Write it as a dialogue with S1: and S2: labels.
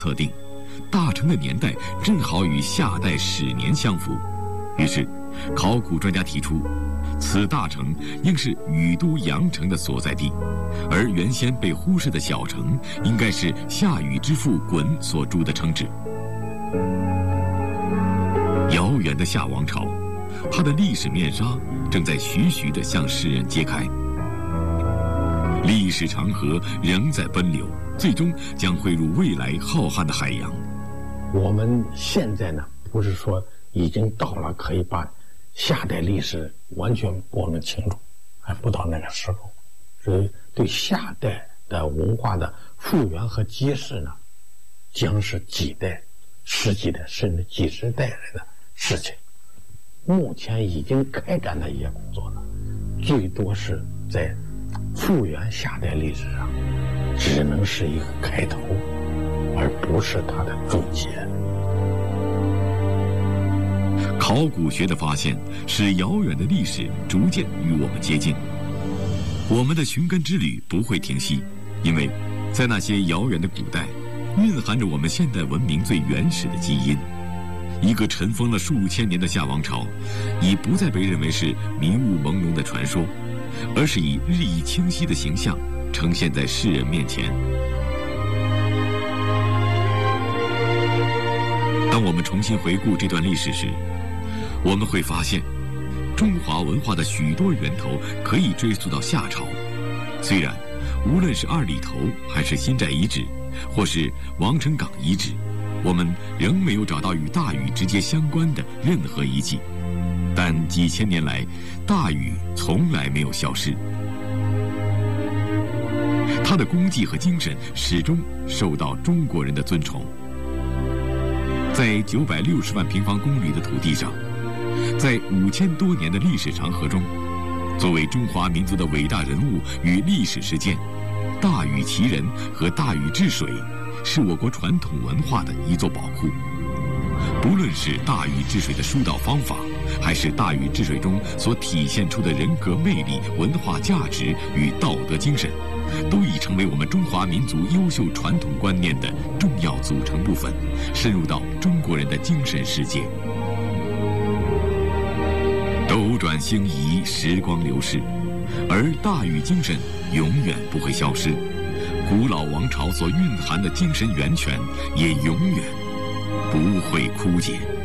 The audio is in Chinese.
S1: 测定，大成的年代正好与夏代始年相符，于是，考古专家提出，此大城应是禹都阳城的所在地，而原先被忽视的小城，应该是夏禹之父鲧所筑的城址。遥远的夏王朝，它的历史面纱正在徐徐地向世人揭开。历史长河仍在奔流，最终将汇入未来浩瀚的海洋。
S2: 我们现在呢，不是说已经到了可以把夏代历史完全拨弄清楚，还不到那个时候。所以对夏代的文化的复原和揭示呢，将是几代、十几代甚至几十代人的事情。目前已经开展的一些工作呢，最多是在复原夏代历史上，只能是一个开头，而不是它的终结。
S1: 考古学的发现使遥远的历史逐渐与我们接近，我们的寻根之旅不会停息，因为在那些遥远的古代，蕴含着我们现代文明最原始的基因。一个尘封了数千年的夏王朝，已不再被认为是迷雾朦胧的传说，而是以日益清晰的形象呈现在世人面前。当我们重新回顾这段历史时，我们会发现，中华文化的许多源头可以追溯到夏朝。虽然无论是二里头还是新寨遗址，或是王城岗遗址，我们仍没有找到与大禹直接相关的任何遗迹，但几千年来，大禹从来没有消失。他的功绩和精神始终受到中国人的尊崇。在960万平方公里的土地上，在5000多年的历史长河中，作为中华民族的伟大人物与历史事件，大禹其人和大禹治水是我国传统文化的一座宝库。不论是大禹治水的疏导方法，还是大禹治水中所体现出的人格魅力、文化价值与道德精神，都已成为我们中华民族优秀传统观念的重要组成部分，深入到中国人的精神世界。斗转星移，时光流逝，而大禹精神永远不会消失，古老王朝所蕴含的精神源泉也永远不会枯竭。